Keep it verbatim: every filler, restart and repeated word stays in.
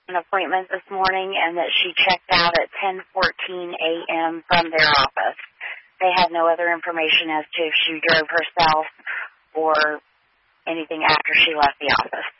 an appointment this morning and that she checked out at ten fourteen a.m. from their office. They had no other information as to if she drove herself or anything after she left the office.